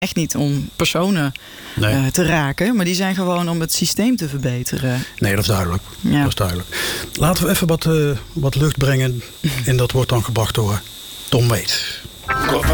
echt niet om personen te raken. Maar die zijn gewoon om het systeem te verbeteren. Nee, dat is duidelijk. Ja. Dat is duidelijk. Laten we even wat lucht brengen. En dat wordt dan gebracht door Tom Waits.